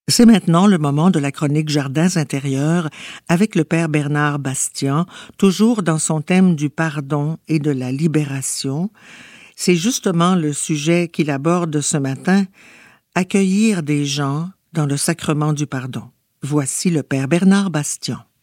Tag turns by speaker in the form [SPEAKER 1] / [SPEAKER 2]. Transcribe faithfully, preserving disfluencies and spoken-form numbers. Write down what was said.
[SPEAKER 1] C'est maintenant le moment de la chronique Jardins intérieurs avec le père Bernard Bastian, toujours dans son thème du pardon et de la libération. C'est justement le sujet qu'il aborde ce matin, accueillir des gens dans le sacrement du pardon. Voici le père Bernard Bastian.